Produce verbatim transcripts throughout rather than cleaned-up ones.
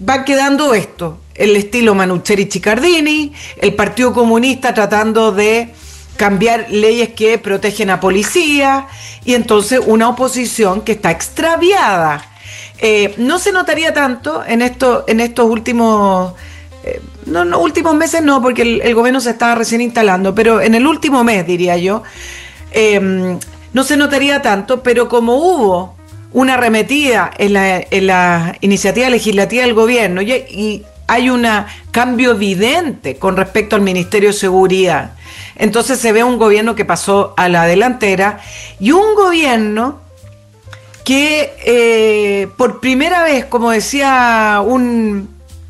va quedando esto, el estilo Manucheri Chicardini, el Partido Comunista tratando de cambiar leyes que protegen a policía, y entonces una oposición que está extraviada. Eh, no se notaría tanto en, esto, en estos últimos... Eh, no, no, últimos meses no, porque el, el gobierno se estaba recién instalando, pero en el último mes, diría yo, eh, no se notaría tanto, pero como hubo una arremetida en la, en la iniciativa legislativa del gobierno y, y hay un cambio evidente con respecto al Ministerio de Seguridad, entonces se ve un gobierno que pasó a la delantera y un gobierno que eh, por primera vez, como decía un...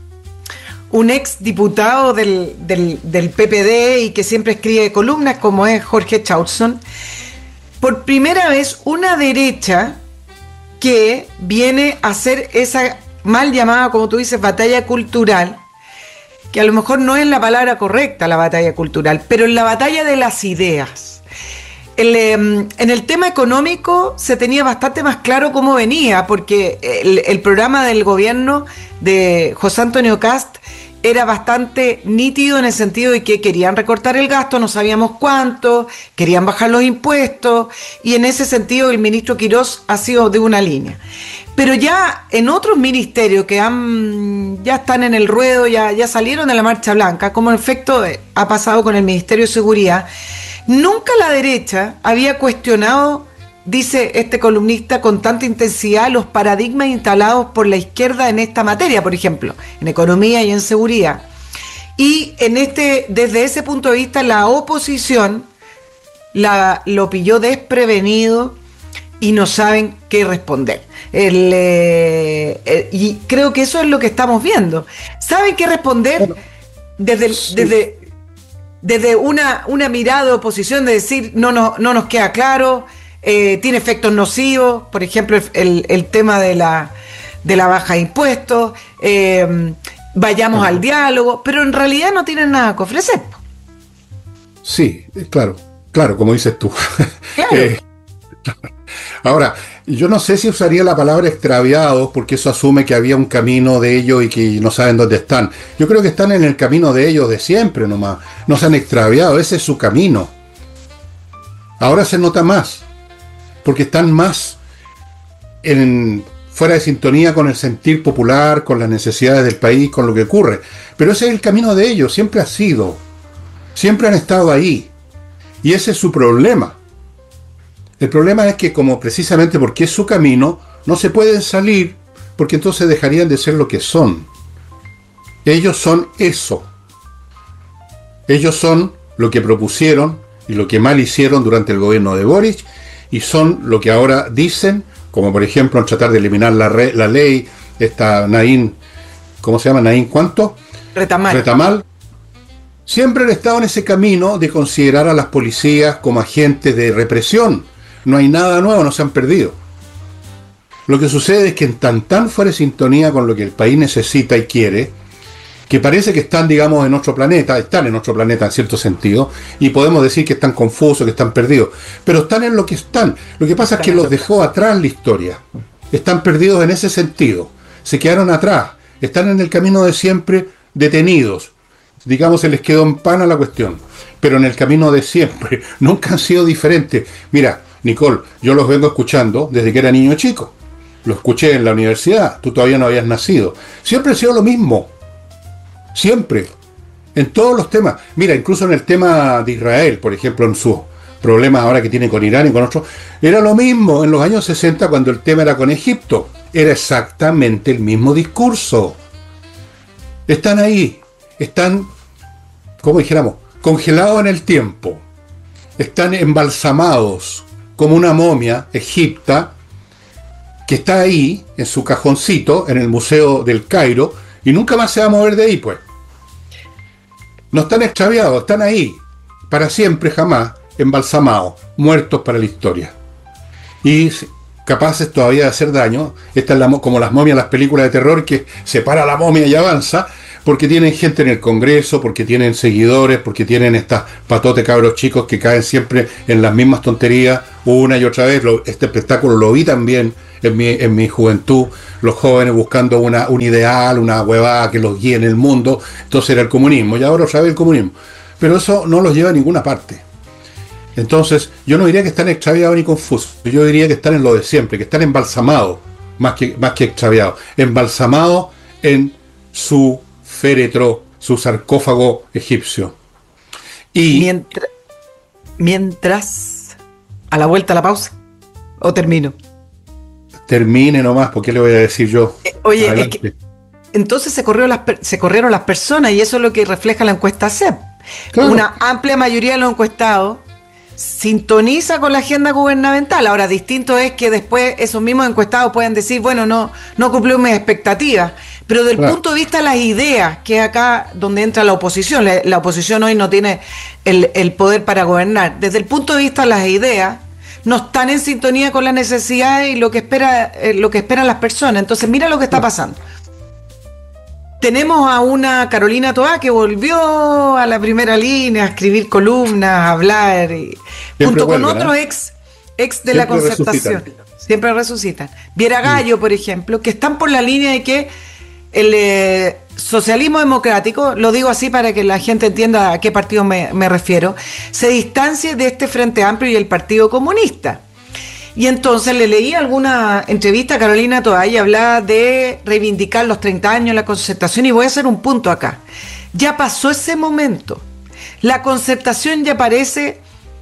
un ex diputado del, del, del P P D y que siempre escribe columnas, como es Jorge Chausson, por primera vez una derecha que viene a hacer esa mal llamada, como tú dices, batalla cultural, que a lo mejor no es la palabra correcta, la batalla cultural, pero en la batalla de las ideas. El, eh, en el tema económico se tenía bastante más claro cómo venía, porque el, el programa del gobierno de José Antonio Kast era bastante nítido en el sentido de que querían recortar el gasto, no sabíamos cuánto, querían bajar los impuestos, y en ese sentido el ministro Quirós ha sido de una línea. Pero ya en otros ministerios que han, ya están en el ruedo, ya, ya salieron de la marcha blanca, como en efecto ha pasado con el Ministerio de Seguridad, nunca la derecha había cuestionado, dice este columnista, con tanta intensidad los paradigmas instalados por la izquierda en esta materia, por ejemplo, en economía y en seguridad. Y en este, desde ese punto de vista, la oposición la, lo pilló desprevenido y no saben qué responder. El, eh, eh, y creo que eso es lo que estamos viendo. ¿Saben qué responder? Bueno, desde, el, sí. desde, desde una, una mirada de oposición, de decir, no, no, no nos queda claro, eh, tiene efectos nocivos, por ejemplo, el, el, el tema de la, de la baja de impuestos, eh, vayamos uh-huh. al diálogo, pero en realidad no tienen nada que ofrecer. Sí, claro, claro, como dices tú. Claro. eh, Ahora, yo no sé si usaría la palabra extraviados, porque eso asume que había un camino de ellos y que no saben dónde están. Yo creo que están en el camino de ellos de siempre nomás. No se han extraviado, ese es su camino. Ahora se nota más, porque están más en, fuera de sintonía con el sentir popular, con las necesidades del país, con lo que ocurre. Pero ese es el camino de ellos, siempre ha sido. Siempre han estado ahí. Y ese es su problema. El problema es que, como precisamente porque es su camino, no se pueden salir, porque entonces dejarían de ser lo que son. Ellos son eso. Ellos son lo que propusieron y lo que mal hicieron durante el gobierno de Boric, y son lo que ahora dicen, como por ejemplo tratar de eliminar la, re, la ley, esta Naín, ¿cómo se llama? Naín, ¿cuánto? Retamal. Retamal. Siempre han estado en ese camino de considerar a las policías como agentes de represión. No hay nada nuevo, no se han perdido. Lo que sucede es que están tan fuera de sintonía con lo que el país necesita y quiere, que parece que están, digamos, en otro planeta, están en otro planeta en cierto sentido, y podemos decir que están confusos, que están perdidos, pero están en lo que están. Lo que pasa es que los dejó atrás la historia. Están perdidos en ese sentido. Se quedaron atrás. Están en el camino de siempre, detenidos. Digamos, se les quedó en pana la cuestión. Pero en el camino de siempre. Nunca han sido diferentes. Mira, Nicole, yo los vengo escuchando desde que era niño chico. Lo escuché en la universidad, tú todavía no habías nacido. Siempre ha sido lo mismo. Siempre. En todos los temas. Mira, incluso en el tema de Israel, por ejemplo, en sus problemas ahora que tiene con Irán y con otros, era lo mismo en los años sesenta cuando el tema era con Egipto. Era exactamente el mismo discurso. Están ahí. Están, como dijéramos, congelados en el tiempo. Están embalsamados como una momia egipta que está ahí en su cajoncito en el Museo del Cairo y nunca más se va a mover de ahí, pues. No están extraviados, están ahí para siempre, jamás, embalsamados, muertos para la historia y capaces todavía de hacer daño. Esta es la, como las momias, las películas de terror, que se para la momia y avanza, porque tienen gente en el Congreso, porque tienen seguidores, porque tienen estas patotes cabros chicos que caen siempre en las mismas tonterías una y otra vez. Lo, este espectáculo lo vi también en mi, en mi juventud, los jóvenes buscando una, un ideal, una huevada que los guíe en el mundo. Entonces era el comunismo, y ahora otra vez el comunismo. Pero eso no los lleva a ninguna parte. Entonces, yo no diría que están extraviados ni confusos, yo diría que están en lo de siempre, que están embalsamados, más que, más que extraviados, embalsamados en su féretro, su sarcófago egipcio. Y mientras, mientras, a la vuelta a la pausa, o termino. Termine nomás, porque le voy a decir yo. Eh, oye, es que, entonces se, corrió las, se corrieron las personas, y eso es lo que refleja la encuesta C E P. Claro. Una amplia mayoría de los encuestados sintoniza con la agenda gubernamental. Ahora, distinto es que después esos mismos encuestados puedan decir, bueno, no, no cumplió mis expectativas, pero desde el claro. punto de vista de las ideas, que es acá donde entra la oposición, la, la oposición hoy no tiene el, el poder para gobernar, desde el punto de vista de las ideas, no están en sintonía con las necesidades y lo que espera, eh, lo que esperan las personas. Entonces, mira lo que está pasando. Tenemos a una Carolina Toá que volvió a la primera línea a escribir columnas, a hablar, y, junto vuelven, con otros ¿eh? ex, ex de Siempre la Concertación. Resucitan. Siempre resucitan. Viera Gallo, sí. por ejemplo, que están por la línea de que el eh, socialismo democrático, lo digo así para que la gente entienda a qué partido me, me refiero, se distancie de este Frente Amplio y el Partido Comunista. Y entonces le leí alguna entrevista a Carolina Toá y hablaba de reivindicar los treinta años de la Concertación, y voy a hacer un punto acá. Ya pasó ese momento. La Concertación ya parece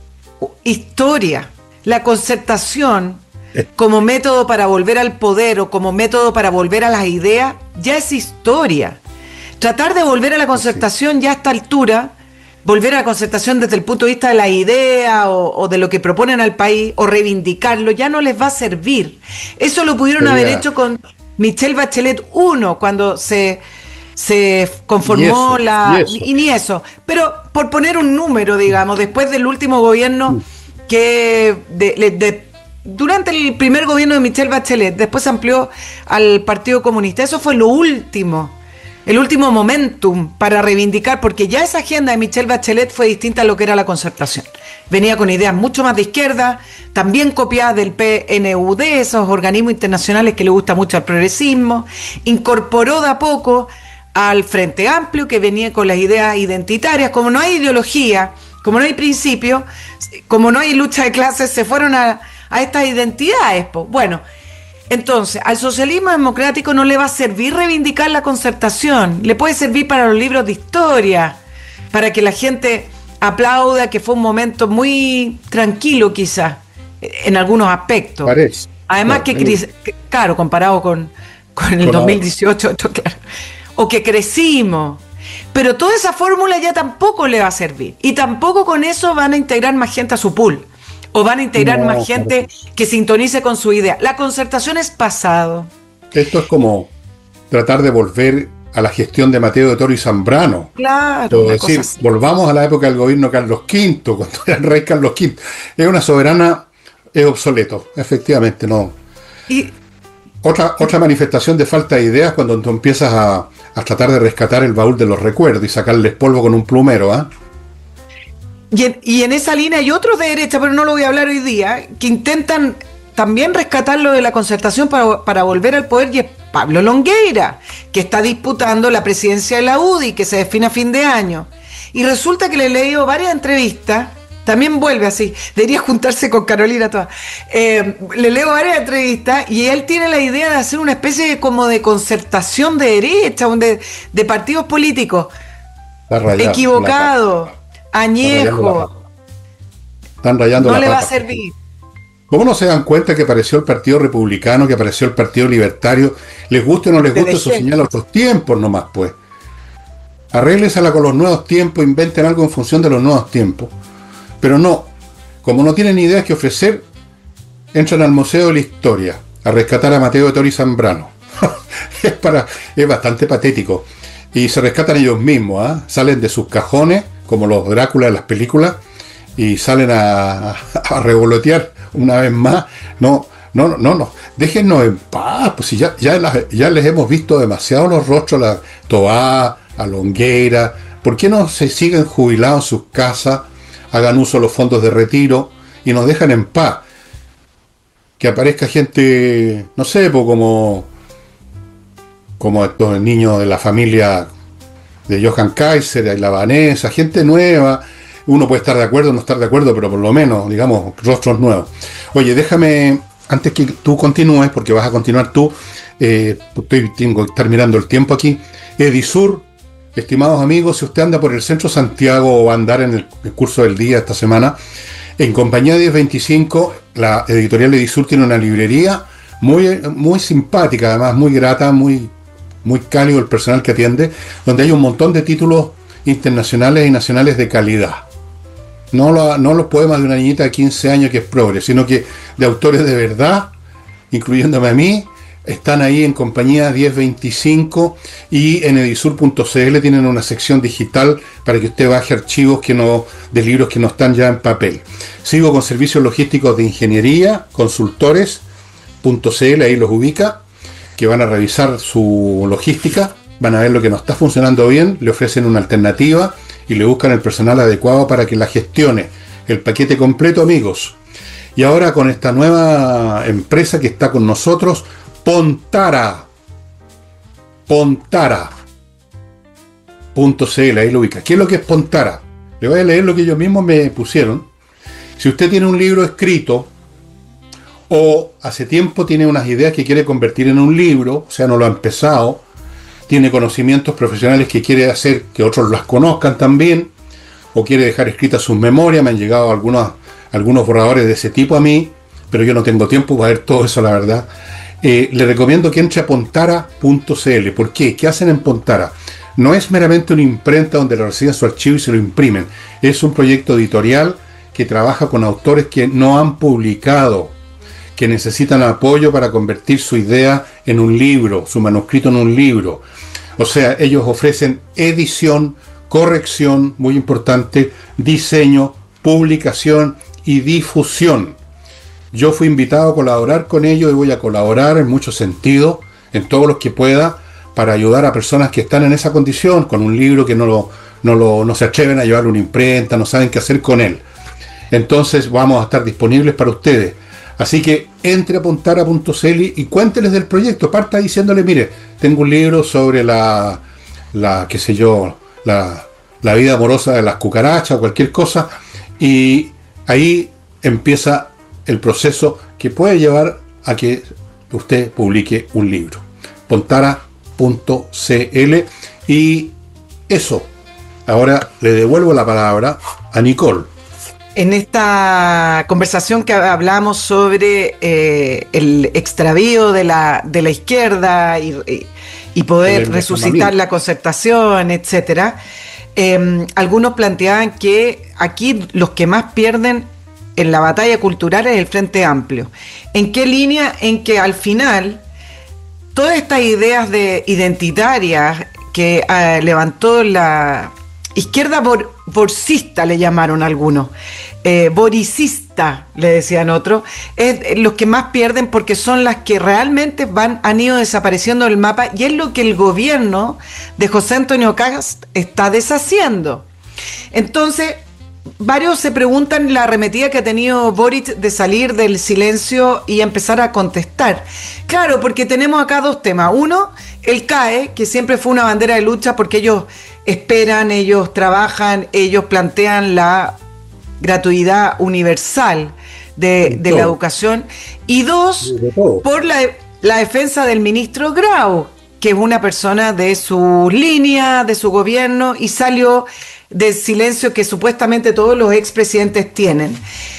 historia. La Concertación, como método para volver al poder o como método para volver a las ideas, ya es historia. Tratar de volver a la Concertación ya a esta altura, volver a la Concertación desde el punto de vista de la idea o, o de lo que proponen al país, o reivindicarlo, ya no les va a servir. Eso lo pudieron Pero haber ya. hecho con Michelle Bachelet uno, cuando se, se conformó y eso, la... Y, eso. y ni eso. Pero por poner un número, digamos, después del último gobierno que... De, de, de, durante el primer gobierno de Michelle Bachelet, después se amplió al Partido Comunista. Eso fue lo último. El último momentum para reivindicar, porque ya esa agenda de Michelle Bachelet fue distinta a lo que era la Concertación. Venía con ideas mucho más de izquierda, también copiadas del P N U D, esos organismos internacionales que le gusta mucho al progresismo. Incorporó de a poco al Frente Amplio, que venía con las ideas identitarias. Como no hay ideología, como no hay principio, como no hay lucha de clases, se fueron a, a estas identidades. Pues. Bueno, entonces, al socialismo democrático no le va a servir reivindicar la Concertación, le puede servir para los libros de historia, para que la gente aplauda que fue un momento muy tranquilo quizás, en algunos aspectos. Parece. Además no, que, cre- que, claro, comparado con, con el con dos mil dieciocho, esto, claro, o que crecimos, pero toda esa fórmula ya tampoco le va a servir, y tampoco con eso van a integrar más gente a su pool. O van a integrar no, más gente claro. que sintonice con su idea. La Concertación es pasado. Esto es como tratar de volver a la gestión de Mateo de Toro y Zambrano. Claro. Es decir, volvamos a la época del gobierno Carlos Quinto, cuando era el rey Carlos Quinto. Es una soberana, es obsoleto, efectivamente, no. Y otra, otra manifestación de falta de ideas cuando tú empiezas a, a tratar de rescatar el baúl de los recuerdos y sacarles polvo con un plumero, ¿ah? ¿eh? Y en, y en esa línea hay otros de derecha, pero no lo voy a hablar hoy día, que intentan también rescatar lo de la Concertación para, para volver al poder, y es Pablo Longueira, que está disputando la presidencia de la U D I, que se define a fin de año. Y resulta que le he leído varias entrevistas, también vuelve así, debería juntarse con Carolina Toá. Eh, le leo varias entrevistas y él tiene la idea de hacer una especie de, como de concertación de derecha, de, de partidos políticos. Rayado, equivocado. Añejo, están rayando no la le papa. Va a servir. ¿Cómo no se dan cuenta que apareció el Partido Republicano, que apareció el Partido Libertario? Les guste o no les guste, eso señala otros tiempos nomás, pues. Arréglesela con los nuevos tiempos, inventen algo en función de los nuevos tiempos. Pero no, como no tienen ideas que ofrecer, entran al Museo de la Historia a rescatar a Mateo de Toro y Zambrano. es, para, es bastante patético. Y se rescatan ellos mismos, ¿eh? Salen de sus cajones, como los Drácula de las películas, y salen a, a, a revolotear una vez más. No, no, no, no. Déjennos en paz, pues si ya, ya, las, ya les hemos visto demasiado los rostros a la Toá, a Longueira. ¿Por qué no se siguen jubilados en sus casas, hagan uso de los fondos de retiro y nos dejan en paz? que aparezca gente, no sé, pues como, como estos niños de la familia de Johan Kaiser, la Vanessa, gente nueva. Uno puede estar de acuerdo o no estar de acuerdo, pero por lo menos, digamos, rostros nuevos. Oye, déjame, antes que tú continúes, porque vas a continuar tú, eh, estoy, tengo que estar mirando el tiempo aquí. Edisur, estimados amigos, si usted anda por el centro Santiago o va a andar en el, el curso del día esta semana, en compañía diez veinticinco, la editorial Edisur tiene una librería muy, muy simpática, además muy grata, muy, muy cálido el personal que atiende, donde hay un montón de títulos internacionales y nacionales de calidad. No, lo, no los poemas de una niñita de quince años que es progre, sino que de autores de verdad, incluyéndome a mí, están ahí en compañía diez veinticinco, y en edisur punto c l tienen una sección digital para que usted baje archivos que no, de libros que no están ya en papel. Sigo con servicios logísticos de ingeniería, consultores punto c l, ahí los ubica, que van a revisar su logística, van a ver lo que no está funcionando bien, le ofrecen una alternativa y le buscan el personal adecuado para que la gestione. El paquete completo, amigos. Y ahora con esta nueva empresa que está con nosotros, Pontara. Pontara punto c l, ahí lo ubica. ¿Qué es lo que es Pontara? Le voy a leer lo que ellos mismos me pusieron. Si usted tiene un libro escrito o hace tiempo tiene unas ideas que quiere convertir en un libro, o sea, no lo ha empezado, tiene conocimientos profesionales que quiere hacer que otros las conozcan también, o quiere dejar escritas sus memorias, me han llegado algunos, algunos borradores de ese tipo a mí, pero yo no tengo tiempo para ver todo eso, la verdad. Eh, le recomiendo que entre a pontara punto c l. ¿Por qué? ¿Qué hacen en Pontara? No es meramente una imprenta donde le reciben su archivo y se lo imprimen. Es un proyecto editorial que trabaja con autores que no han publicado, que necesitan apoyo para convertir su idea en un libro, su manuscrito en un libro. O sea, ellos ofrecen edición, corrección, muy importante, diseño, publicación y difusión. Yo fui invitado a colaborar con ellos y voy a colaborar en muchos sentidos, en todos los que pueda, para ayudar a personas que están en esa condición, con un libro que no, lo, no, lo, no se atreven a llevar una imprenta, no saben qué hacer con él. Entonces vamos a estar disponibles para ustedes. Así que entre a pontara punto c l y cuénteles del proyecto. Parta diciéndole, mire, tengo un libro sobre la, la qué sé yo, la, la vida amorosa de las cucarachas o cualquier cosa, y ahí empieza el proceso que puede llevar a que usted publique un libro. pontara punto c l. Y eso, ahora le devuelvo la palabra a Nicole. En esta conversación que hablamos sobre eh, el extravío de la, de la izquierda y, y, y poder resucitar la concertación, etcétera, eh, algunos planteaban que aquí los que más pierden en la batalla cultural es el Frente Amplio. ¿En qué línea? En que al final todas estas ideas de identitarias que uh, levantó la izquierda bor, borcista, le llamaron algunos, eh, boricista, le decían otros, es los que más pierden porque son las que realmente van, han ido desapareciendo del mapa, y es lo que el gobierno de José Antonio Kast está deshaciendo. Entonces, varios se preguntan la arremetida que ha tenido Boric de salir del silencio y empezar a contestar. Claro, porque tenemos acá dos temas. Uno, el C A E, que siempre fue una bandera de lucha porque ellos esperan, ellos trabajan, ellos plantean la gratuidad universal de, de la educación. Y dos, por la, la defensa del ministro Grau, que es una persona de su línea, de su gobierno, y salió del silencio que supuestamente todos los expresidentes tienen.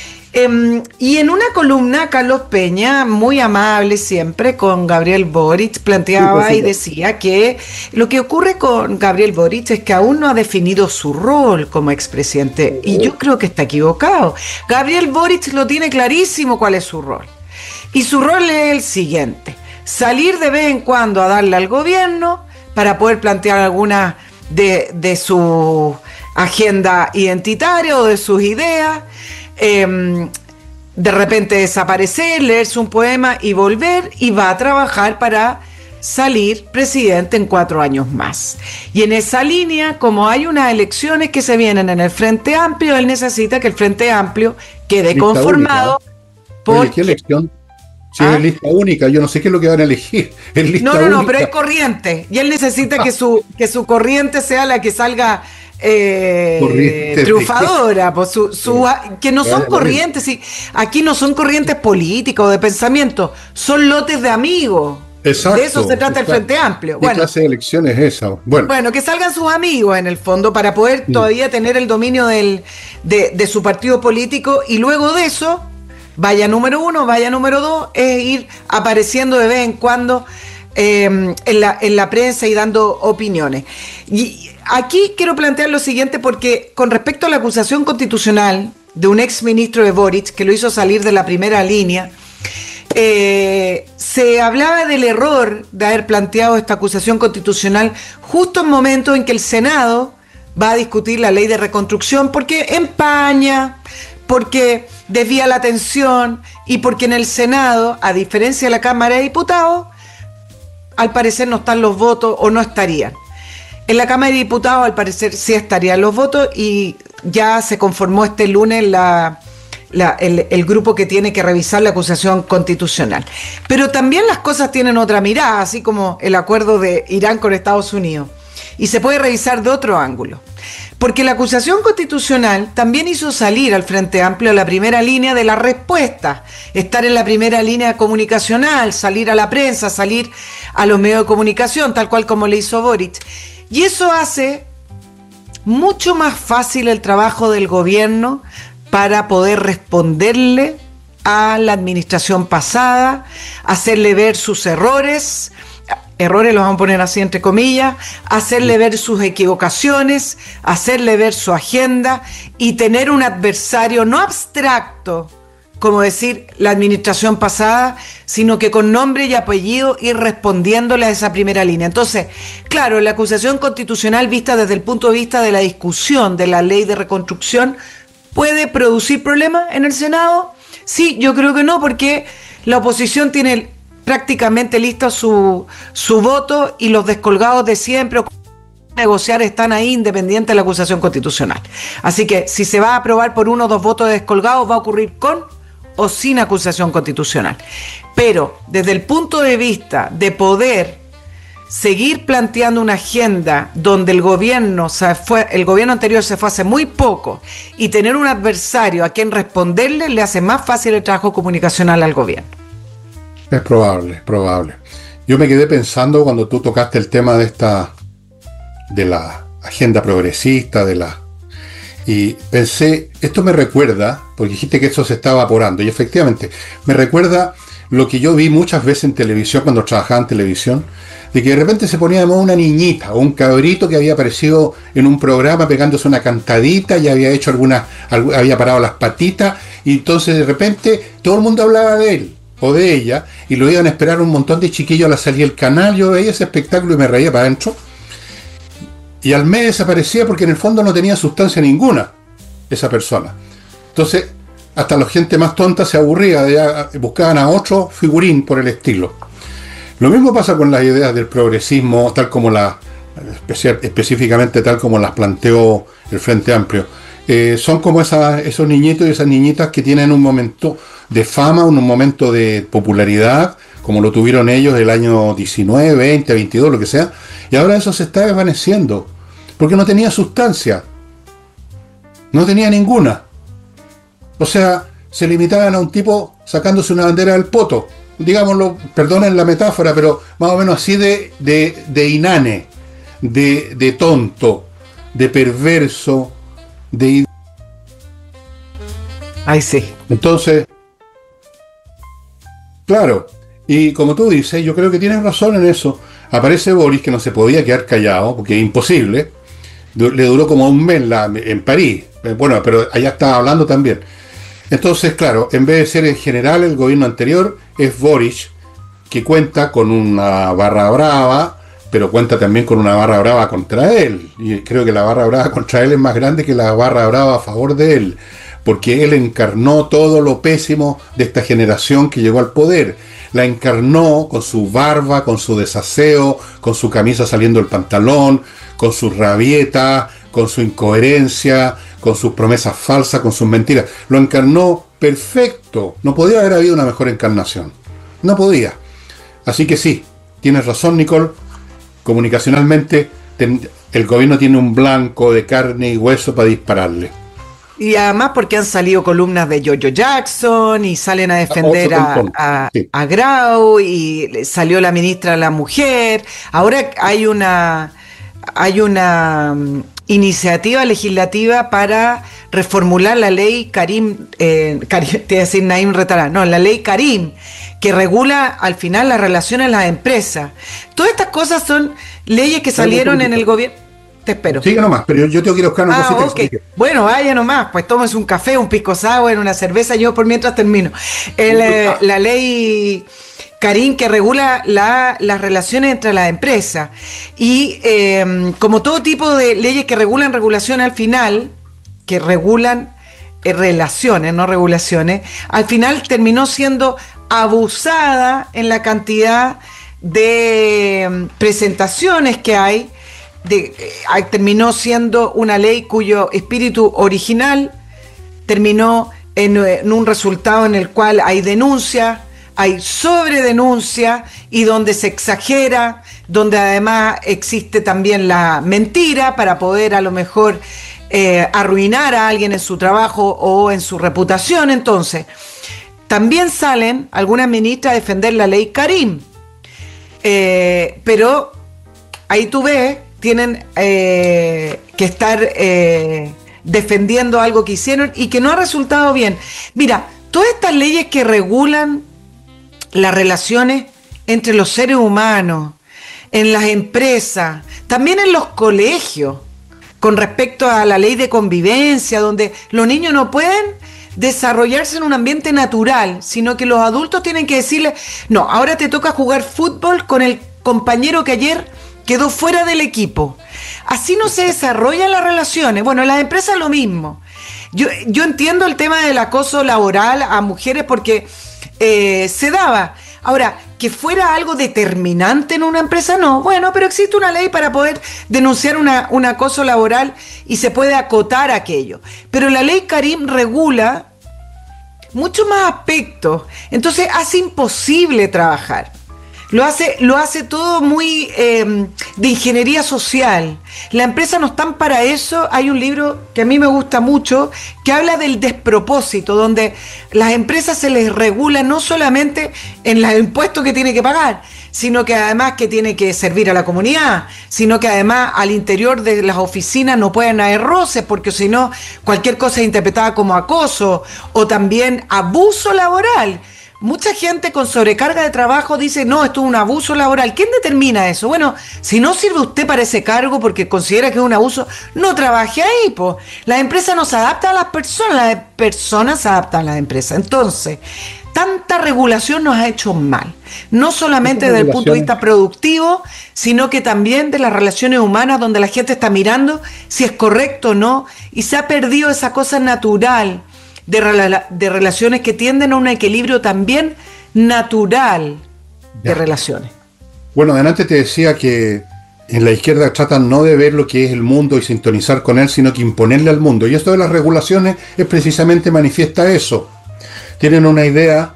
Eh, y en una columna, Carlos Peña, muy amable siempre con Gabriel Boric, planteaba sí, y decía que lo que ocurre con Gabriel Boric es que aún no ha definido su rol como expresidente, y yo creo que está equivocado. Gabriel Boric lo tiene clarísimo cuál es su rol, y su rol es el siguiente: salir de vez en cuando a darle al gobierno para poder plantear alguna de, de su agenda identitaria o de sus ideas, eh, de repente desaparecer, leerse un poema y volver, y va a trabajar para salir presidente en cuatro años más. Y en esa línea, como hay unas elecciones que se vienen en el Frente Amplio, él necesita que el Frente Amplio quede conformado. Por... Oye, ¿qué elección? Si ¿Ah? es lista única, yo no sé qué es lo que van a elegir. Es lista no, no, única. no, pero es corriente. Y él necesita que su, que su corriente sea la que salga eh, triunfadora. Pues su, su, que no son corrientes. Sí, aquí no son corrientes políticas o de pensamiento, son lotes de amigos. Exacto. De eso se trata el Frente Amplio. ¿Qué bueno, clase de elección es esa? Bueno. bueno, que salgan sus amigos en el fondo para poder sí. todavía tener el dominio del, de, de su partido político y luego de eso, vaya número uno, vaya número dos, es ir apareciendo de vez en cuando eh, en, la, en la prensa y dando opiniones. Y aquí quiero plantear lo siguiente porque con respecto a la acusación constitucional de un ex ministro de Boric que lo hizo salir de la primera línea, Eh, se hablaba del error de haber planteado esta acusación constitucional justo en momentos en que el Senado va a discutir la ley de reconstrucción porque empaña, porque desvía la atención y porque en el Senado, a diferencia de la Cámara de Diputados, al parecer no están los votos o no estarían. En la Cámara de Diputados al parecer sí estarían los votos y ya se conformó este lunes la... La, el, el grupo que tiene que revisar la acusación constitucional. Pero también las cosas tienen otra mirada, así como el acuerdo de Irán con Estados Unidos. Y se puede revisar de otro ángulo. Porque la acusación constitucional también hizo salir al Frente Amplio a la primera línea de la respuesta. Estar en la primera línea comunicacional, salir a la prensa, salir a los medios de comunicación, tal cual como le hizo Boric. Y eso hace mucho más fácil el trabajo del gobierno para poder responderle a la administración pasada, hacerle ver sus errores, errores los vamos a poner así entre comillas, hacerle ver sus equivocaciones, hacerle ver su agenda y tener un adversario no abstracto, como decir la administración pasada, sino que con nombre y apellido ir respondiéndole a esa primera línea. Entonces, claro, la acusación constitucional vista desde el punto de vista de la discusión de la ley de reconstrucción, ¿puede producir problemas en el Senado? Sí, yo creo que no, porque la oposición tiene prácticamente listo su, su voto y los descolgados de siempre negociar están ahí independientes de la acusación constitucional. Así que si se va a aprobar por uno o dos votos de descolgados, va a ocurrir con o sin acusación constitucional. Pero desde el punto de vista de poder seguir planteando una agenda donde el gobierno se fue, el gobierno anterior se fue hace muy poco y tener un adversario a quien responderle le hace más fácil el trabajo comunicacional al gobierno. Es probable, es probable. Yo me quedé pensando cuando tú tocaste el tema de esta de la agenda progresista, de la y pensé, esto me recuerda, porque dijiste que esto se está evaporando, y efectivamente, me recuerda lo que yo vi muchas veces en televisión cuando trabajaba en televisión, de que de repente se ponía de moda una niñita o un cabrito que había aparecido en un programa pegándose una cantadita y había hecho alguna, había parado las patitas y entonces de repente todo el mundo hablaba de él o de ella y lo iban a esperar un montón de chiquillos a la salida del canal. Yo veía ese espectáculo y me reía para adentro y al mes desaparecía porque en el fondo no tenía sustancia ninguna esa persona. Entonces hasta la gente más tonta se aburría, de, buscaban a otro figurín por el estilo. Lo mismo pasa con las ideas del progresismo, tal como la, específicamente tal como las planteó el Frente Amplio. Eh, son como esas, esos niñitos y esas niñitas que tienen un momento de fama, un momento de popularidad, como lo tuvieron ellos el año diecinueve, veinte, veintidós, lo que sea, y ahora eso se está desvaneciendo, porque no tenía sustancia, no tenía ninguna. O sea, se limitaban a un tipo sacándose una bandera del poto, digámoslo, perdonen la metáfora, pero más o menos así de, de, de inane, de, de tonto, de perverso, de... Ay, sí. Entonces, claro, y como tú dices, yo creo que tienes razón en eso. Aparece Boris, que no se podía quedar callado, porque es imposible. Le duró como un mes la, en París. Bueno, pero allá estaba hablando también. Entonces, claro, en vez de ser en general el gobierno anterior, es Boric, que cuenta con una barra brava, pero cuenta también con una barra brava contra él. Y creo que la barra brava contra él es más grande que la barra brava a favor de él, porque él encarnó todo lo pésimo de esta generación que llegó al poder. La encarnó con su barba, con su desaseo, con su camisa saliendo del pantalón, con sus rabietas, con su incoherencia, con sus promesas falsas, con sus mentiras. Lo encarnó perfecto. No podía haber habido una mejor encarnación. No podía. Así que sí, tienes razón, Nicole. Comunicacionalmente, ten, el gobierno tiene un blanco de carne y hueso para dispararle. Y además porque han salido columnas de Jojo Jackson y salen a defender a, a, sí. a Grau, y salió la ministra de la Mujer. Ahora hay una, hay una um, iniciativa legislativa para reformular la ley Karim, eh, Karim te voy a decir Naim Retalá, no, la ley Karim, que regula al final las relaciones en las empresas. Todas estas cosas son leyes que salieron en el gobierno. Te espero. Sigue nomás, pero yo tengo que ir a buscar una ah, cosita. Okay. Bueno, vaya nomás, pues tómese un café, un pisco sour, una cerveza, yo por mientras termino. El, eh, la ley Karim que regula la, las relaciones entre las empresas. Y eh, como todo tipo de leyes que regulan regulaciones al final, que regulan eh, relaciones, no regulaciones, al final terminó siendo abusada en la cantidad de eh, presentaciones que hay. De, eh, terminó siendo una ley cuyo espíritu original terminó en, en un resultado en el cual hay denuncia, hay sobredenuncia y donde se exagera, donde además existe también la mentira para poder a lo mejor eh, arruinar a alguien en su trabajo o en su reputación. Entonces, también salen algunas ministras a defender la ley Karim, eh, pero ahí tú ves tienen eh, que estar eh, defendiendo algo que hicieron y que no ha resultado bien. Mira, todas estas leyes que regulan las relaciones entre los seres humanos, en las empresas, también en los colegios, con respecto a la ley de convivencia, donde los niños no pueden desarrollarse en un ambiente natural, sino que los adultos tienen que decirles, no, ahora te toca jugar fútbol con el compañero que ayer quedó fuera del equipo. Así no se desarrollan las relaciones. Bueno, en las empresas lo mismo. Yo, yo entiendo el tema del acoso laboral a mujeres porque eh, se daba. Ahora, que fuera algo determinante en una empresa, no. Bueno, pero existe una ley para poder denunciar una, un acoso laboral y se puede acotar aquello. Pero la ley Karim regula muchos más aspectos. Entonces hace imposible trabajar. Lo hace, lo hace todo muy eh, de ingeniería social. La empresa no están para eso. Hay un libro que a mí me gusta mucho que habla del despropósito, donde las empresas se les regula no solamente en los impuestos que tiene que pagar, sino que además que tiene que servir a la comunidad, sino que además al interior de las oficinas no pueden haber roces, porque si no cualquier cosa es interpretada como acoso o también abuso laboral. Mucha gente con sobrecarga de trabajo dice, no, esto es un abuso laboral. ¿Quién determina eso? Bueno, si no sirve usted para ese cargo porque considera que es un abuso, no trabaje ahí, po. Las empresas no se adaptan a las personas, las personas se adaptan a las empresas. Entonces, tanta regulación nos ha hecho mal. No solamente desde el punto de vista productivo, sino que también de las relaciones humanas, donde la gente está mirando si es correcto o no, y se ha perdido esa cosa natural De, rela- de relaciones que tienden a un equilibrio también natural de ya. relaciones. Bueno, adelante te decía que en la izquierda tratan no de ver lo que es el mundo y sintonizar con él, sino que imponerle al mundo. Y esto de las regulaciones es precisamente manifiesta eso. Tienen una idea,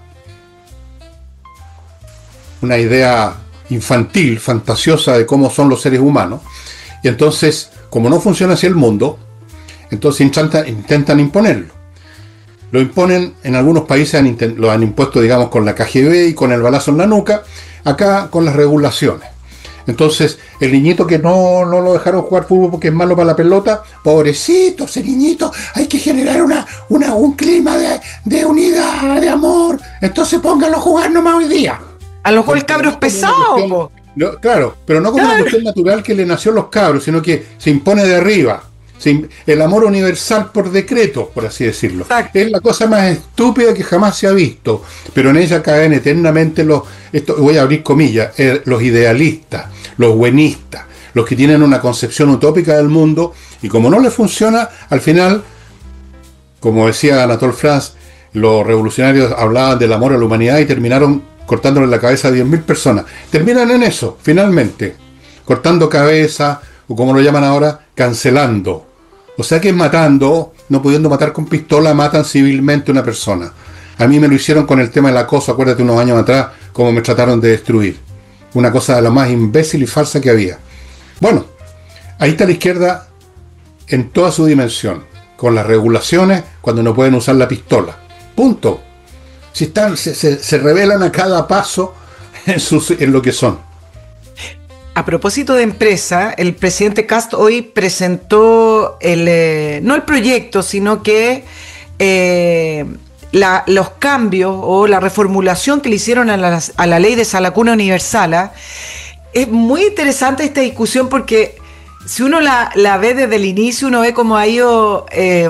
una idea infantil, fantasiosa de cómo son los seres humanos. Y entonces, como no funciona así el mundo, entonces intentan, intentan imponerlo. Lo imponen, en algunos países han, lo han impuesto, digamos, con la K G B y con el balazo en la nuca, acá con las regulaciones. Entonces, el niñito que no, no lo dejaron jugar fútbol porque es malo para la pelota, pobrecito, ese niñito, hay que generar una, una, un clima de, de unidad, de amor, entonces póngalo a jugar nomás hoy día. A lo mejor el cabro es pesado. No, claro, pero no como claro. una cuestión natural que le nació a los cabros, sino que se impone de arriba. El amor universal por decreto, por así decirlo. Exacto. Es la cosa más estúpida que jamás se ha visto, pero en ella caen eternamente los, esto, voy a abrir comillas, eh, los idealistas, los buenistas, los que tienen una concepción utópica del mundo, y como no les funciona, al final, como decía Anatole France, los revolucionarios hablaban del amor a la humanidad y terminaron cortándole la cabeza a diez mil personas. Terminan en eso, finalmente, cortando cabeza, o como lo llaman ahora, cancelando. O sea que matando, no pudiendo matar con pistola, matan civilmente a una persona. A mí me lo hicieron con el tema del acoso, acuérdate unos años atrás, cómo me trataron de destruir. Una cosa de la más imbécil y falsa que había. Bueno, ahí está la izquierda en toda su dimensión, con las regulaciones cuando no pueden usar la pistola. Punto. Si están, se, se, se revelan a cada paso en, sus, en lo que son. A propósito de empresa, el presidente Kast hoy presentó el, eh, no el proyecto, sino que eh, la, los cambios o la reformulación que le hicieron a la, a la ley de Salacuna Universal. ¿eh? Es muy interesante esta discusión porque si uno la, la ve desde el inicio, uno ve cómo ha ido eh,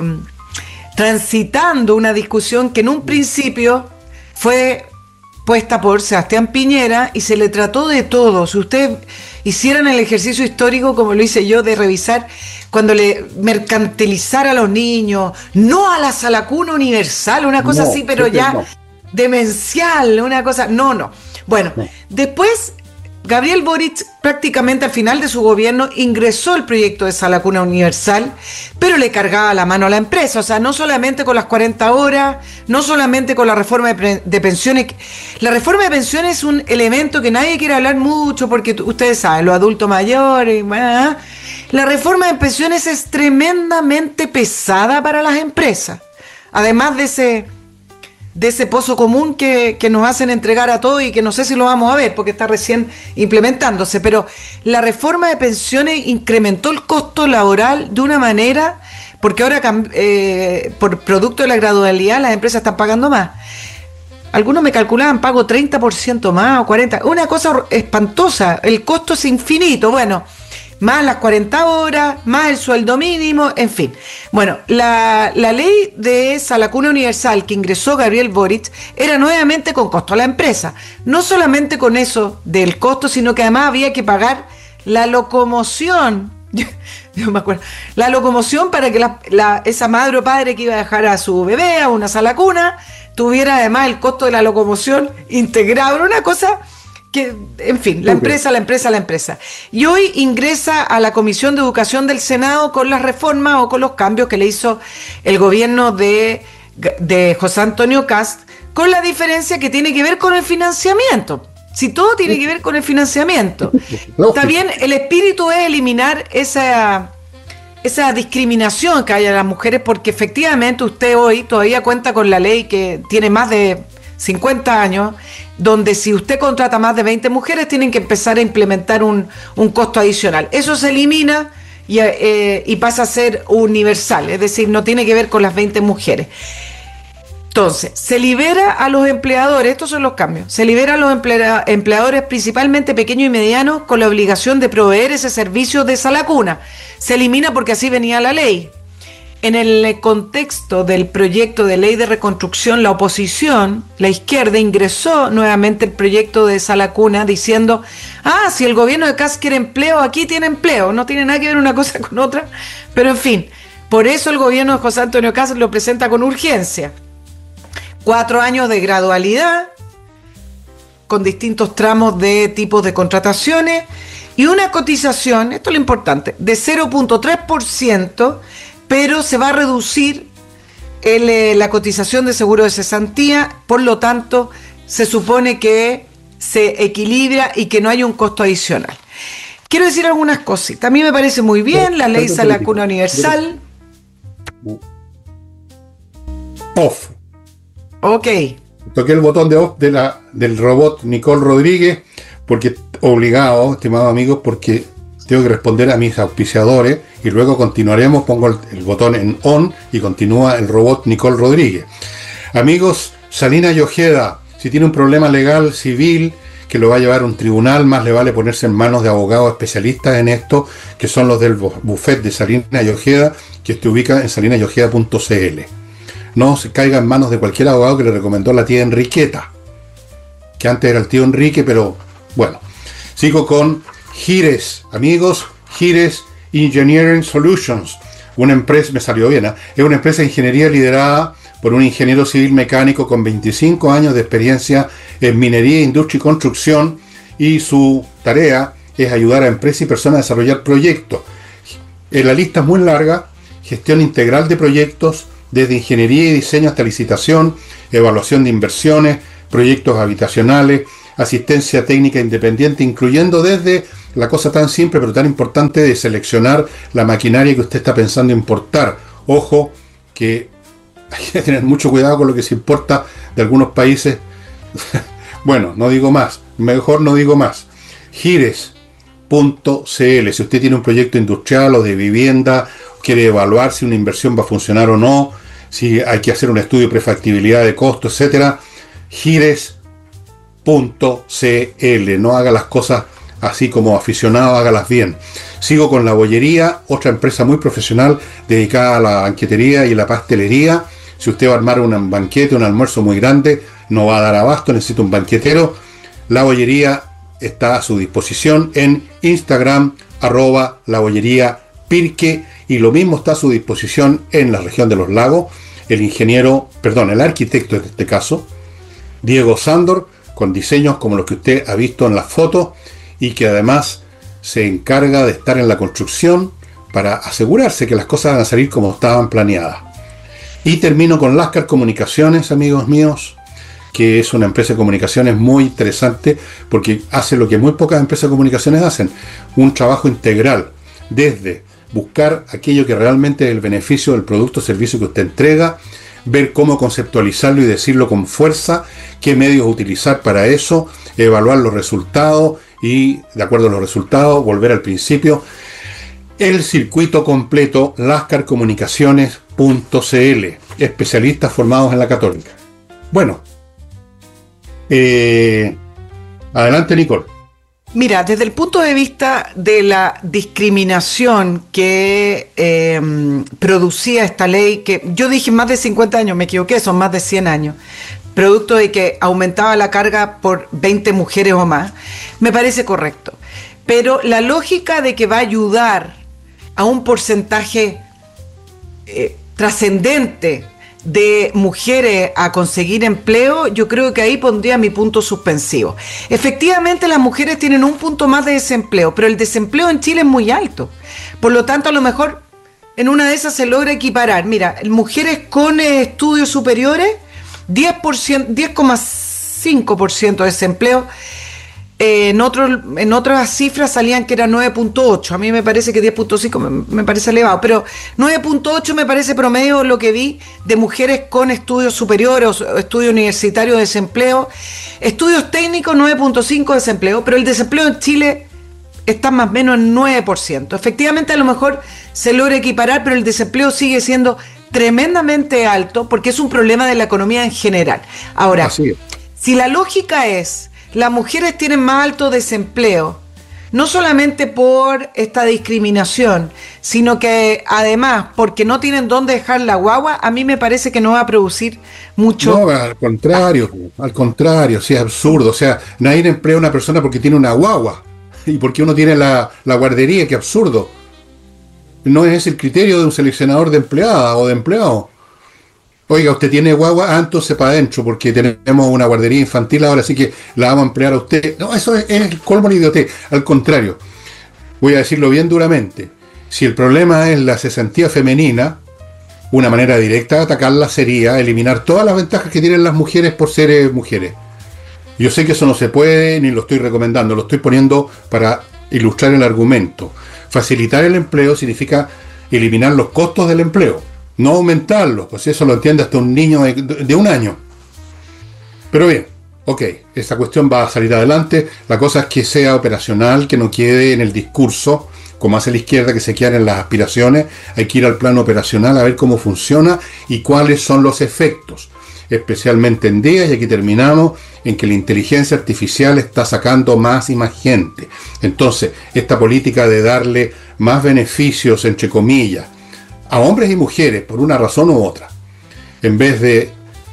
transitando una discusión que en un principio fue puesta por Sebastián Piñera y se le trató de todo. Si ustedes hicieran el ejercicio histórico, como lo hice yo, de revisar cuando le mercantilizar a los niños, no a la Salacuna Universal, una cosa no, así, pero ya no. Demencial, una cosa, no, no. Bueno, no. Después Gabriel Boric prácticamente al final de su gobierno ingresó el proyecto de Salacuna Universal, pero le cargaba la mano a la empresa, o sea, no solamente con las cuarenta horas, no solamente con la reforma de, pre- de pensiones. La reforma de pensiones es un elemento que nadie quiere hablar mucho porque t- ustedes saben, los adultos mayores, bueno, la reforma de pensiones es tremendamente pesada para las empresas, además de ese... de ese pozo común que, que nos hacen entregar a todos y que no sé si lo vamos a ver porque está recién implementándose, pero la reforma de pensiones incrementó el costo laboral de una manera, porque ahora eh, por producto de la gradualidad las empresas están pagando más. Algunos me calculaban pago treinta por ciento más o cuarenta por ciento, una cosa espantosa, el costo es infinito, bueno, más las cuarenta horas, más el sueldo mínimo, en fin. Bueno, la, la ley de Salacuna Universal que ingresó Gabriel Boric era nuevamente con costo a la empresa. No solamente con eso del costo, sino que además había que pagar la locomoción. Yo me acuerdo. La locomoción para que la, la, esa madre o padre que iba a dejar a su bebé a una salacuna tuviera además el costo de la locomoción integrado. Era una cosa... que, en fin, la empresa, la empresa, la empresa. Y hoy ingresa a la Comisión de Educación del Senado con las reformas o con los cambios que le hizo el gobierno de, de José Antonio Kast, con la diferencia que tiene que ver con el financiamiento. Si todo tiene que ver con el financiamiento. Está bien, el espíritu es eliminar esa, esa discriminación que hay a las mujeres, porque efectivamente usted hoy todavía cuenta con la ley que tiene más de cincuenta años, donde si usted contrata más de veinte mujeres tienen que empezar a implementar un, un costo adicional. Eso se elimina y, eh, y pasa a ser universal, es decir, no tiene que ver con las veinte mujeres. Entonces, se libera a los empleadores, estos son los cambios, se libera a los emplea, empleadores principalmente pequeños y medianos con la obligación de proveer ese servicio de salacuna. Se elimina porque así venía la ley. En el contexto del proyecto de ley de reconstrucción, la oposición, la izquierda, ingresó nuevamente el proyecto de Salacuna diciendo, ah, si el gobierno de Kast quiere empleo, aquí tiene empleo, no tiene nada que ver una cosa con otra, pero en fin, por eso el gobierno de José Antonio Kast lo presenta con urgencia. Cuatro años de gradualidad, con distintos tramos de tipos de contrataciones, y una cotización, esto es lo importante, de cero punto tres por ciento, pero se va a reducir el, eh, la cotización de seguro de cesantía, por lo tanto, se supone que se equilibra y que no hay un costo adicional. Quiero decir algunas cosas. A mí me parece muy bien la ley Salacuna Universal. Off. Ok. Toqué el botón de off de la, del robot Nicole Rodríguez, porque obligado, estimados amigos, porque tengo que responder a mis auspiciadores y luego continuaremos. Pongo el, el botón en on y continúa el robot Nicole Rodríguez. Amigos, Salina y Ojeda, si tiene un problema legal, civil, que lo va a llevar a un tribunal, más le vale ponerse en manos de abogados especialistas en esto, que son los del bufet de Salina y Ojeda, que se ubica en salina y ojeda punto c l. No se caiga en manos de cualquier abogado que le recomendó la tía Enriqueta, que antes era el tío Enrique, pero bueno. Sigo con Gires, amigos, Gires Engineering Solutions, una empresa, me salió bien, ¿eh? Es una empresa de ingeniería liderada por un ingeniero civil mecánico con veinticinco años de experiencia en minería, industria y construcción, y su tarea es ayudar a empresas y personas a desarrollar proyectos. La lista es muy larga: gestión integral de proyectos, desde ingeniería y diseño hasta licitación, evaluación de inversiones, proyectos habitacionales, asistencia técnica independiente, incluyendo desde la cosa tan simple pero tan importante de seleccionar la maquinaria que usted está pensando importar. Ojo, que hay que tener mucho cuidado con lo que se importa de algunos países. Bueno, no digo más, mejor no digo más. Gires punto c l, si usted tiene un proyecto industrial o de vivienda, quiere evaluar si una inversión va a funcionar o no, si hay que hacer un estudio de prefactibilidad de costo, etcétera. Gires punto c l, no haga las cosas así como aficionado, hágalas bien. Sigo con La Bollería, otra empresa muy profesional dedicada a la banquetería y la pastelería. Si usted va a armar un banquete, un almuerzo muy grande, no va a dar abasto, necesita un banquetero, La Bollería está a su disposición en Instagram, arroba La Bollería Pirque, y lo mismo está a su disposición en la región de los lagos, el ingeniero, perdón, el arquitecto en este caso, Diego Sándor, con diseños como los que usted ha visto en las fotos, y que además se encarga de estar en la construcción para asegurarse que las cosas van a salir como estaban planeadas. Y termino con Lascar Comunicaciones, amigos míos, que es una empresa de comunicaciones muy interesante porque hace lo que muy pocas empresas de comunicaciones hacen, un trabajo integral, desde buscar aquello que realmente es el beneficio del producto o servicio que usted entrega, ver cómo conceptualizarlo y decirlo con fuerza, qué medios utilizar para eso, evaluar los resultados y, de acuerdo a los resultados, volver al principio. El circuito completo, lascar comunicaciones punto c l, especialistas formados en la Católica. Bueno, eh, adelante, Nicole. Mira, desde el punto de vista de la discriminación que eh, producía esta ley, que yo dije más de cincuenta años, me equivoqué, son más de cien años, producto de que aumentaba la carga por veinte mujeres o más, me parece correcto. Pero la lógica de que va a ayudar a un porcentaje eh, trascendente de mujeres a conseguir empleo, yo creo que ahí pondría mi punto suspensivo. Efectivamente, las mujeres tienen un punto más de desempleo, pero el desempleo en Chile es muy alto. Por lo tanto, a lo mejor en una de esas se logra equiparar. Mira, mujeres con eh, estudios superiores, diez coma cinco por ciento de desempleo. Eh, en, otro, en otras cifras salían que era nueve punto ocho. A mí me parece que diez punto cinco me, me parece elevado, pero nueve punto ocho me parece promedio lo que vi de mujeres con estudios superiores o estudios universitarios de desempleo. Estudios técnicos, nueve punto cinco de desempleo, pero el desempleo en Chile está más o menos en nueve por ciento. Efectivamente, a lo mejor se logra equiparar, pero el desempleo sigue siendo tremendamente alto porque es un problema de la economía en general. Ahora, si la lógica es las mujeres tienen más alto desempleo, no solamente por esta discriminación, sino que además porque no tienen dónde dejar la guagua, a mí me parece que no va a producir mucho. No, al contrario, al contrario, sí, es absurdo. O sea, nadie emplea a una persona porque tiene una guagua y porque uno tiene la, la guardería, qué absurdo. No es el criterio de un seleccionador de empleada o de empleado. Oiga, usted tiene guagua, ah, entonces para adentro, porque tenemos una guardería infantil ahora, así que la vamos a emplear a usted. No, eso es, es el colmo de idiotez. Al contrario, voy a decirlo bien duramente. Si el problema es la cesantía femenina, una manera directa de atacarla sería eliminar todas las ventajas que tienen las mujeres por ser eh, mujeres. Yo sé que eso no se puede, ni lo estoy recomendando, lo estoy poniendo para ilustrar el argumento. Facilitar el empleo significa eliminar los costos del empleo. No aumentarlo, pues eso lo entiende hasta un niño de, de un año. Pero bien, ok, esta cuestión va a salir adelante. La cosa es que sea operacional, que no quede en el discurso, como hace la izquierda, que se quedan en las aspiraciones. Hay que ir al plano operacional a ver cómo funciona y cuáles son los efectos. Especialmente en días, y aquí terminamos, en que la inteligencia artificial está sacando más y más gente. Entonces, esta política de darle más beneficios, entre comillas, a hombres y mujeres, por una razón u otra, en vez de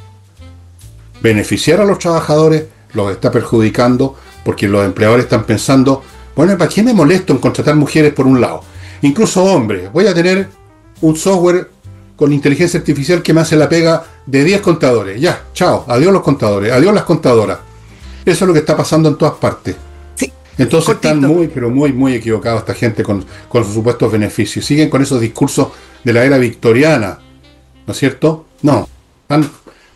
beneficiar a los trabajadores, los está perjudicando, porque los empleadores están pensando, bueno, ¿para qué me molesto en contratar mujeres por un lado? Incluso hombres, voy a tener un software con inteligencia artificial que me hace la pega de diez contadores. Ya, chao, adiós los contadores, adiós las contadoras. Eso es lo que está pasando en todas partes. Sí, entonces cortito. Están muy, pero muy, muy equivocados esta gente con, con sus supuestos beneficios. Siguen con esos discursos de la era victoriana, ¿no es cierto? No, están,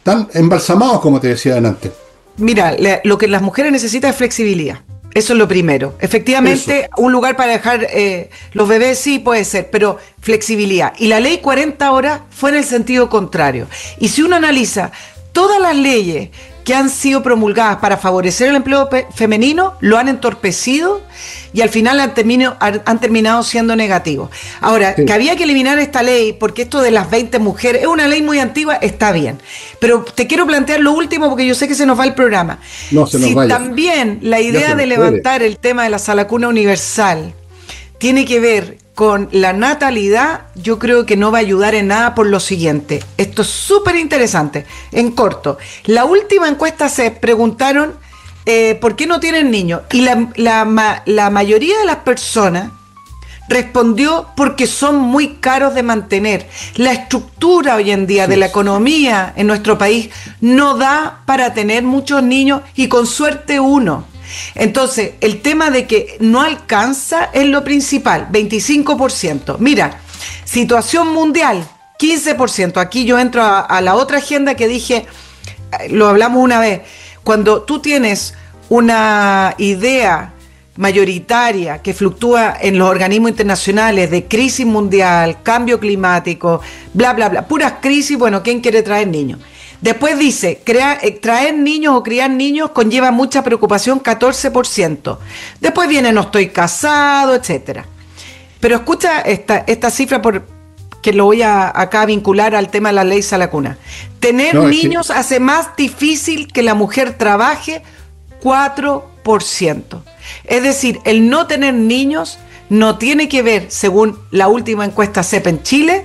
están embalsamados, como te decía antes. Mira, le, lo que las mujeres necesitan es flexibilidad. Eso es lo primero. Efectivamente, Eso. un lugar para dejar eh, los bebés sí puede ser, pero flexibilidad. Y la ley cuarenta horas fue en el sentido contrario. Y si uno analiza todas las leyes que han sido promulgadas para favorecer el empleo pe- femenino, lo han entorpecido y al final han, termino, han, han terminado siendo negativos. Ahora, sí. que había que eliminar esta ley, porque esto de las veinte mujeres es una ley muy antigua, está bien. Pero te quiero plantear lo último, porque yo sé que se nos va el programa. No, se nos si vaya. También la idea de levantar puede. el tema de la salacuna universal tiene que ver con la natalidad, yo creo que no va a ayudar en nada por lo siguiente. Esto es súper interesante. En corto, la última encuesta se preguntaron eh, ¿por qué no tienen niños? Y la, la, la mayoría de las personas respondió porque son muy caros de mantener. La estructura hoy en día sí. de la economía en nuestro país no da para tener muchos niños y con suerte uno. Entonces, el tema de que no alcanza es lo principal, veinticinco por ciento. Mira, situación mundial, quince por ciento. Aquí yo entro a, a la otra agenda que dije, lo hablamos una vez, cuando tú tienes una idea mayoritaria que fluctúa en los organismos internacionales de crisis mundial, cambio climático, bla, bla, bla, puras crisis, bueno, ¿quién quiere traer niños? Después dice, crear, eh, traer niños o criar niños conlleva mucha preocupación, catorce por ciento. Después viene, no estoy casado, etcétera. Pero escucha esta, esta cifra por, que lo voy a acá vincular al tema de la ley Salacuna. Tener no, niños que... hace más difícil que la mujer trabaje, cuatro por ciento. Es decir, el no tener niños no tiene que ver, según la última encuesta C E P en Chile,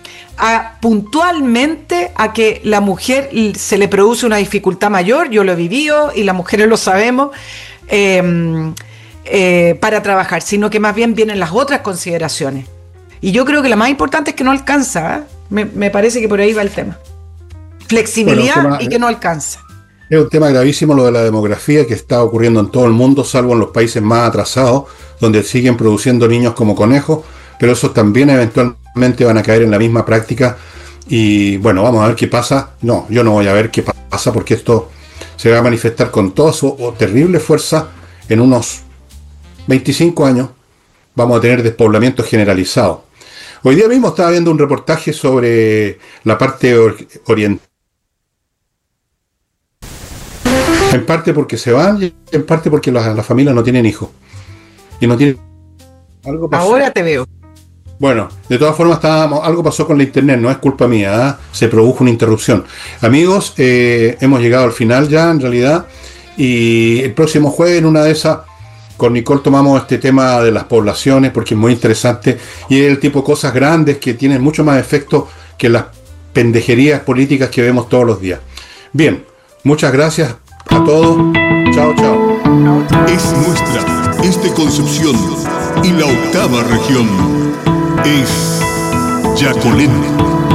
A, puntualmente a que la mujer se le produce una dificultad mayor, yo lo he vivido y las mujeres lo sabemos, eh, eh, para trabajar, sino que más bien vienen las otras consideraciones. Y yo creo que la más importante es que no alcanza, ¿eh? me, me parece que por ahí va el tema. Flexibilidad bueno, tema, y que no alcanza. Es un tema gravísimo lo de la demografía que está ocurriendo en todo el mundo, salvo en los países más atrasados, donde siguen produciendo niños como conejos, pero esos también eventualmente van a caer en la misma práctica y bueno, vamos a ver qué pasa. No, yo no voy a ver qué pasa porque esto se va a manifestar con toda su terrible fuerza en unos veinticinco años. Vamos a tener despoblamiento generalizado. Hoy día mismo estaba viendo un reportaje sobre la parte or- oriental, en parte porque se van y en parte porque las la familias no tienen hijos y no tienen algo pasó. Ahora te veo. Bueno, de todas formas estábamos, algo pasó con la internet, no es culpa mía, ¿eh? Se produjo una interrupción. Amigos, eh, hemos llegado al final ya en realidad y el próximo jueves en una de esas con Nicole tomamos este tema de las poblaciones porque es muy interesante y es el tipo de cosas grandes que tienen mucho más efecto que las pendejerías políticas que vemos todos los días. Bien, muchas gracias a todos. Chao, chao. Es nuestra, es de Concepción y la octava región es Yacolén.